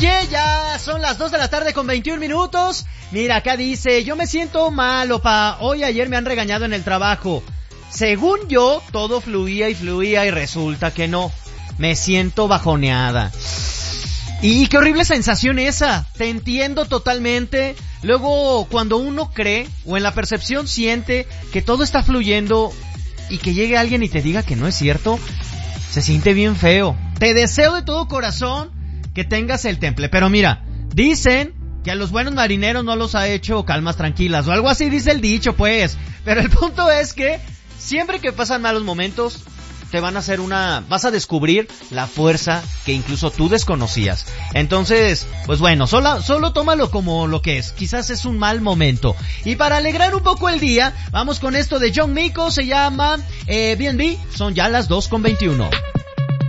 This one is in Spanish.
Oye, ya son las 2 de la tarde con 21 minutos. Mira, acá dice, yo me siento mal, opa. Hoy, ayer me han regañado en el trabajo. Según yo, todo fluía y resulta que no. Me siento bajoneada. Y qué horrible sensación esa. Te entiendo totalmente. Luego, cuando uno cree o en la percepción siente que todo está fluyendo y que llegue alguien y te diga que no es cierto, se siente bien feo. Te deseo de todo corazón que tengas el temple. Pero mira, dicen que a los buenos marineros no los ha hecho calmas tranquilas o algo así dice el dicho, pues. Pero el punto es que siempre que pasan malos momentos, vas a descubrir la fuerza que incluso tú desconocías. Entonces, pues bueno, solo tómalo como lo que es. Quizás es un mal momento. Y para alegrar un poco el día, vamos con esto de John Mico, se llama B&B. Son ya las 2:21.